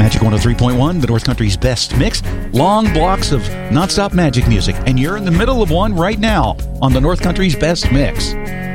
Magic 103.1, the North Country's best mix. Long blocks of nonstop magic music. And you're in the middle of one right now on the North Country's best mix.